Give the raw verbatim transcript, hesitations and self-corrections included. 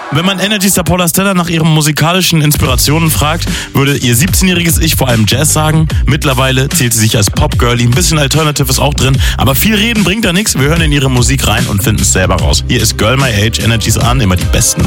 Wenn man Energy Star Paula Stella nach ihren musikalischen Inspirationen fragt, würde ihr siebzehnjähriges Ich vor allem Jazz sagen. Mittlerweile zählt sie sich als Pop-Girlie, ein bisschen Alternative ist auch drin, aber viel reden bringt da nichts. Wir hören in ihre Musik rein und finden es selber raus. Hier ist Girl My Age, Energy's an, immer die besten